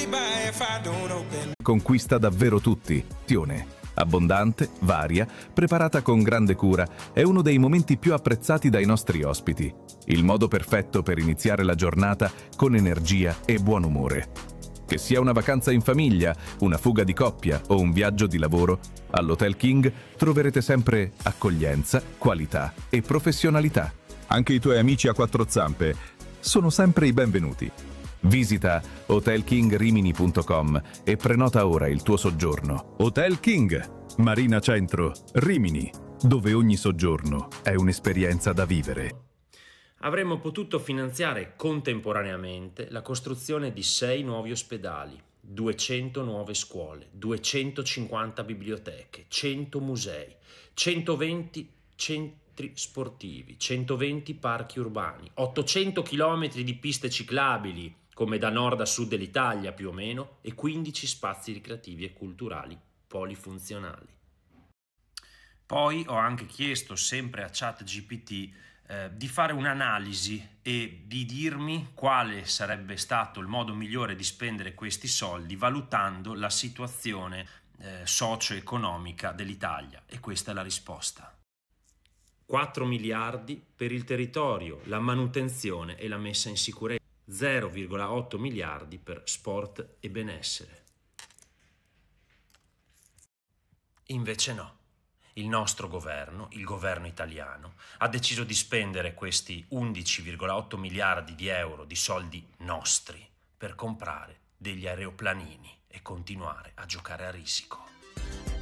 Conquista davvero tutti. Tione. Abbondante, varia, preparata con grande cura, è uno dei momenti più apprezzati dai nostri ospiti. Il modo perfetto per iniziare la giornata con energia e buon umore. Che sia una vacanza in famiglia, una fuga di coppia o un viaggio di lavoro, all'Hotel King troverete sempre accoglienza, qualità e professionalità. Anche i tuoi amici a quattro zampe sono sempre i benvenuti. Visita hotelkingrimini.com e prenota ora il tuo soggiorno. Hotel King, Marina Centro, Rimini, dove ogni soggiorno è un'esperienza da vivere. Avremmo potuto finanziare contemporaneamente la costruzione di 6 nuovi ospedali, 200 nuove scuole, 250 biblioteche, 100 musei, 120 centri sportivi, 120 parchi urbani, 800 chilometri di piste ciclabili, come da nord a sud dell'Italia più o meno, e 15 spazi ricreativi e culturali polifunzionali. Poi ho anche chiesto, sempre a ChatGPT, di fare un'analisi e di dirmi quale sarebbe stato il modo migliore di spendere questi soldi valutando la situazione socio-economica dell'Italia, e questa è la risposta. 4 miliardi per il territorio, la manutenzione e la messa in sicurezza, 0,8 miliardi per sport e benessere. Invece no. Il nostro governo, il governo italiano, ha deciso di spendere questi 11,8 miliardi di euro di soldi nostri per comprare degli aeroplanini e continuare a giocare a risico.